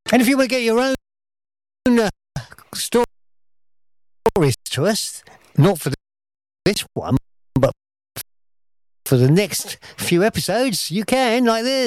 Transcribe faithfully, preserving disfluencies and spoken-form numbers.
And if you want to get your own uh, stories to us, not for this one, but for the next few episodes, you can, like this.